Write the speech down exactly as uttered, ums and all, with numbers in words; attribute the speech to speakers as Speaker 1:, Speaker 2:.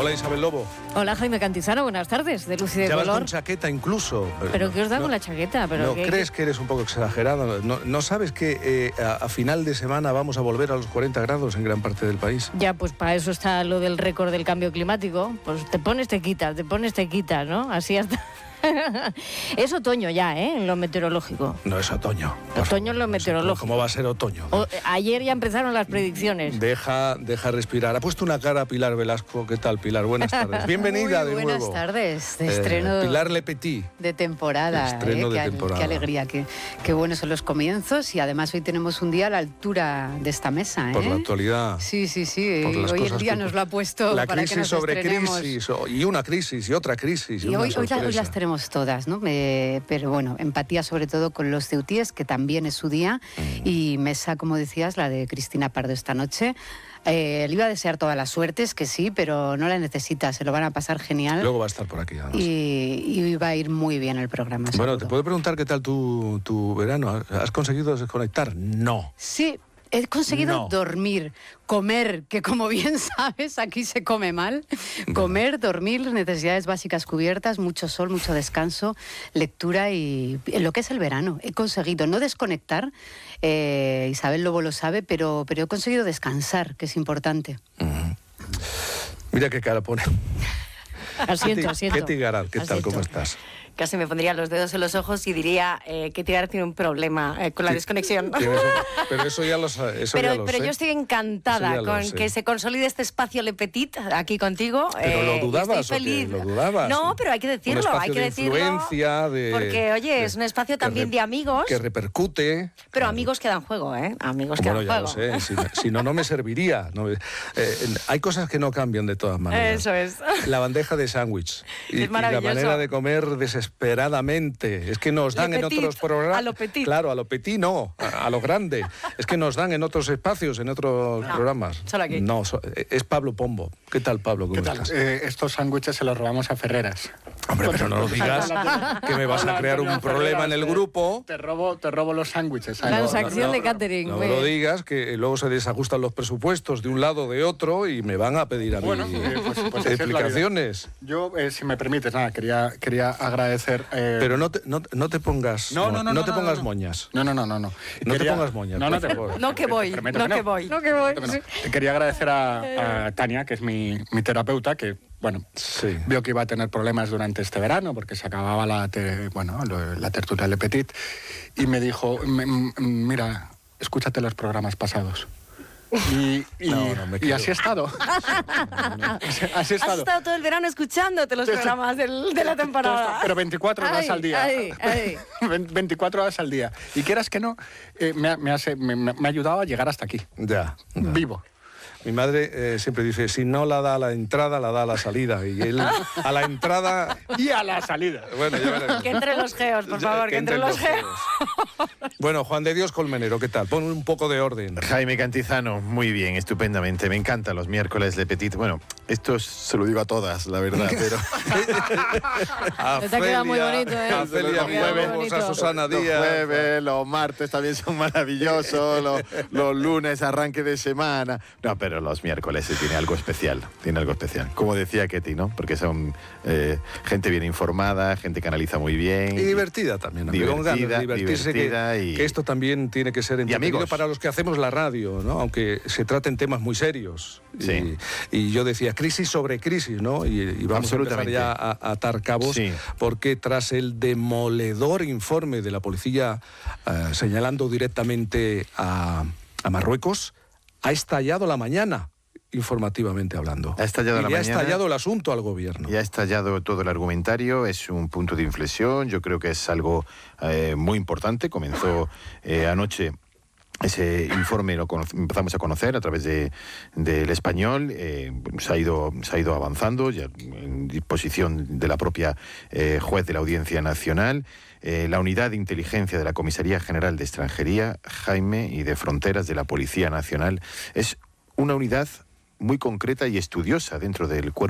Speaker 1: Hola Isabel Lobo.
Speaker 2: Hola Jaime Cantizano, buenas tardes, de Luz y de
Speaker 1: Ya
Speaker 2: Color.
Speaker 1: vas con chaqueta incluso.
Speaker 2: ¿Pero
Speaker 1: no,
Speaker 2: qué os da
Speaker 1: no,
Speaker 2: con la chaqueta? ¿Pero
Speaker 1: ¿No
Speaker 2: qué,
Speaker 1: crees
Speaker 2: qué?
Speaker 1: que eres un poco exagerado? ¿No, no sabes que eh, a, a final de semana vamos a volver a los cuarenta grados en gran parte del país?
Speaker 2: Ya, pues para eso está lo del récord del cambio climático. Pues te pones, te quitas, te pones, te quitas, ¿no? Así hasta... Es otoño ya, ¿eh? En lo meteorológico.
Speaker 1: No es otoño.
Speaker 2: Otoño en lo meteorológico.
Speaker 1: ¿Cómo va a ser otoño?
Speaker 2: O, ayer ya empezaron las predicciones.
Speaker 1: Deja, deja respirar. Ha puesto una cara Pilar Velasco. ¿Qué tal, Pilar? Buenas tardes. Bienvenida
Speaker 3: Muy
Speaker 1: de
Speaker 3: buenas
Speaker 1: nuevo.
Speaker 3: tardes, de
Speaker 1: Eh,
Speaker 3: estreno
Speaker 1: Pilar Le Petit.
Speaker 3: de temporada.
Speaker 1: Estreno
Speaker 3: eh,
Speaker 1: de
Speaker 3: qué,
Speaker 1: temporada.
Speaker 3: Qué alegría, qué, qué buenos son los comienzos y además hoy tenemos un día a la altura de esta mesa. ¿eh?
Speaker 1: Por la actualidad.
Speaker 3: Sí, sí, sí.
Speaker 1: Por las
Speaker 3: Hoy el
Speaker 1: cosas
Speaker 3: día
Speaker 1: que-
Speaker 3: nos lo ha puesto
Speaker 1: La
Speaker 3: para que
Speaker 1: crisis
Speaker 3: nos
Speaker 1: sobre
Speaker 3: estrenemos.
Speaker 1: crisis. o- Y una crisis y otra crisis. Y,
Speaker 3: Y
Speaker 1: una
Speaker 3: hoy, hoy, la- hoy
Speaker 1: sorpresa.
Speaker 3: las tenemos todas, ¿no? Me- pero bueno, empatía sobre todo con los ceutíes, que también es su día,
Speaker 1: Mm.
Speaker 3: y mesa, como decías, la de Cristina Pardo esta noche. Eh, le iba a desear todas las suertes, que sí, pero no la necesita, se lo van a pasar genial.
Speaker 1: Luego va a estar por aquí, además.
Speaker 3: Y, y va a ir muy bien el programa.
Speaker 1: Bueno,
Speaker 3: seguro.
Speaker 1: ¿te puedo preguntar qué tal tu, tu verano? ¿Has conseguido desconectar? No.
Speaker 3: Sí, he conseguido
Speaker 1: No.
Speaker 3: dormir, comer, que como bien sabes, aquí se come mal. Comer, dormir, necesidades básicas cubiertas, mucho sol, mucho descanso, lectura y en lo que es el verano. He conseguido no desconectar, eh, Isabel Lobo lo sabe, pero, pero he conseguido descansar, que es importante.
Speaker 1: Ujú. Mira qué cara pone.
Speaker 2: Asiento,
Speaker 1: Ketty-
Speaker 2: asiento.
Speaker 1: Ketty Garat, ¿qué tal?
Speaker 2: Asiento.
Speaker 1: ¿Cómo estás?
Speaker 4: Casi me pondría los dedos en los ojos y diría eh, que Tigar tiene un problema eh, con la
Speaker 1: Sí.
Speaker 4: desconexión.
Speaker 1: Tienes un- Pero eso ya lo, sa- eso ya
Speaker 4: Pero,
Speaker 1: lo
Speaker 4: pero
Speaker 1: sé.
Speaker 4: yo estoy
Speaker 1: Eso
Speaker 4: encantada
Speaker 1: ya lo
Speaker 4: con
Speaker 1: sé.
Speaker 4: que se consolide este espacio Le Petit aquí contigo.
Speaker 1: Pero lo
Speaker 4: eh, y
Speaker 1: dudabas,
Speaker 4: estoy
Speaker 1: ¿o qué?
Speaker 4: feliz.
Speaker 1: ¿Lo dudabas?
Speaker 4: No, pero hay que decirlo,
Speaker 1: Un espacio
Speaker 4: hay que
Speaker 1: de
Speaker 4: decirlo.
Speaker 1: influencia, de-
Speaker 4: Porque, oye,
Speaker 1: de-
Speaker 4: es un espacio
Speaker 1: que
Speaker 4: también
Speaker 1: re-
Speaker 4: de amigos.
Speaker 1: Que repercute.
Speaker 4: Pero amigos que dan juego, ¿eh? Amigos que
Speaker 1: Bueno,
Speaker 4: dan
Speaker 1: ya lo
Speaker 4: juego.
Speaker 1: sé. Si, no- si no, no me serviría. No me- eh, hay cosas que no cambian de todas maneras.
Speaker 4: Eso es.
Speaker 1: La bandeja de sándwich. Y,
Speaker 4: Es
Speaker 1: y la
Speaker 4: maravilloso.
Speaker 1: manera de comer desesperadamente. Es que nos dan
Speaker 4: Le
Speaker 1: en
Speaker 4: petit,
Speaker 1: otros programas.
Speaker 4: a lo petit.
Speaker 1: Claro, a lo petit no, a, a lo grande. Es que nos dan en otros espacios, en otros
Speaker 4: No,
Speaker 1: programas.
Speaker 4: solo aquí.
Speaker 1: No, so- es Pablo Pombo. ¿Qué tal, Pablo? ¿Cómo
Speaker 5: ¿Qué tal?
Speaker 1: estás?
Speaker 5: Eh, estos sándwiches se los robamos a Ferreras.
Speaker 1: Hombre, pero no lo digas, que me vas a
Speaker 5: Hola,
Speaker 1: crear un
Speaker 5: Antonio
Speaker 1: problema en el
Speaker 5: Ferreras,
Speaker 1: grupo.
Speaker 5: Te, te robo, te robo los sándwiches. ¿sabes?
Speaker 2: Transacción
Speaker 1: no,
Speaker 2: de
Speaker 1: no,
Speaker 2: catering.
Speaker 1: No
Speaker 2: muy
Speaker 1: me lo
Speaker 2: bien.
Speaker 1: digas, que luego se desajustan los presupuestos de un lado o de otro y me van a pedir a mí
Speaker 5: Bueno, eh, pues- pues así es la vida.
Speaker 1: explicaciones.
Speaker 5: Yo, eh, si me permites, nada, quería, quería agradecer... eh,
Speaker 1: Pero no te, no, no te pongas,
Speaker 5: No, no, no, no,
Speaker 1: te
Speaker 5: no,
Speaker 1: pongas
Speaker 5: no.
Speaker 1: moñas.
Speaker 5: No, no, no, no. No,
Speaker 1: No te pongas moñas,
Speaker 5: No, no,
Speaker 1: por
Speaker 5: te,
Speaker 1: favor.
Speaker 4: No que voy,
Speaker 5: te prometo
Speaker 4: no que voy.
Speaker 2: No que voy.
Speaker 5: Bueno,
Speaker 2: sí.
Speaker 5: quería agradecer a, a Tania, que es mi, mi terapeuta, que, bueno,
Speaker 1: Sí.
Speaker 5: vio que iba a tener problemas durante este verano porque se acababa la, te- bueno, lo- la tertulia Le Petit y me dijo, "M- m- mira, escúchate los programas pasados". Y, y-
Speaker 1: No, no me
Speaker 5: y
Speaker 1: creo.
Speaker 5: así he estado. Así he
Speaker 4: Has
Speaker 5: estado.
Speaker 4: estado todo el verano escuchándote los
Speaker 5: Sí, sí.
Speaker 4: programas del- de la temporada.
Speaker 5: Pero veinticuatro horas
Speaker 2: Ay,
Speaker 5: al día.
Speaker 2: ay, ay.
Speaker 5: veinticuatro horas al día. Y quieras que no, eh, me, ha, me, hace- me- me ha ayudado a llegar hasta aquí.
Speaker 1: Ya. ya.
Speaker 5: Vivo.
Speaker 1: Mi madre eh, siempre dice, si no la da a la entrada, la da a la salida. Y él a la entrada...
Speaker 5: Y a la salida.
Speaker 1: Bueno, ya veremos.
Speaker 4: Que entre los geos, por favor, que, entre
Speaker 1: entren
Speaker 4: los geos.
Speaker 1: geos. Bueno, Juan de Dios Colmenero, ¿qué tal? Pon un poco de orden.
Speaker 6: Jaime Cantizano, muy bien, estupendamente. Me encantan los miércoles Le Petit. Bueno, esto es- se lo digo a todas, la verdad, pero...
Speaker 2: Te ha quedado muy bonito, ¿eh?
Speaker 1: A Celia
Speaker 2: Te ha quedado muy
Speaker 1: Villalobos, a
Speaker 2: bonito.
Speaker 1: Susana
Speaker 6: Los
Speaker 1: Díaz.
Speaker 6: jueves, los martes también son maravillosos, los, los lunes, arranque de semana. No, pero los miércoles sí tiene algo especial, tiene algo especial. Como decía Ketty, ¿no? Porque son eh, gente bien informada, gente que analiza muy bien.
Speaker 1: Y divertida también, amigo, con ganas de
Speaker 6: Divertida,
Speaker 1: divertirse,
Speaker 6: divertida
Speaker 1: que,
Speaker 6: y-
Speaker 1: que esto también tiene que ser entretenido
Speaker 6: amigos.
Speaker 1: para los que hacemos la radio, ¿no? Aunque se traten temas muy serios.
Speaker 6: Sí.
Speaker 1: Y, y yo decía, crisis sobre crisis, ¿no? Y, y vamos a empezar
Speaker 6: Absolutamente.
Speaker 1: ya a, a atar cabos,
Speaker 6: Sí.
Speaker 1: porque tras el demoledor informe de la policía eh, señalando directamente a, a Marruecos, ha estallado la mañana, informativamente hablando.
Speaker 6: Ha estallado
Speaker 1: y
Speaker 6: la
Speaker 1: le ha
Speaker 6: mañana.
Speaker 1: estallado el asunto al gobierno.
Speaker 6: Ya ha estallado todo el argumentario, es un punto de inflexión, yo creo que es algo eh, muy importante. Comenzó eh, anoche ese informe, lo cono- empezamos a conocer a través de, del Español, eh, se, ha ido, se ha ido avanzando, ya en disposición de la propia eh, juez de la Audiencia Nacional. Eh, la Unidad de Inteligencia de la Comisaría General de Extranjería, Jaime, y de Fronteras de la Policía Nacional, es una unidad muy concreta y estudiosa dentro del cuerpo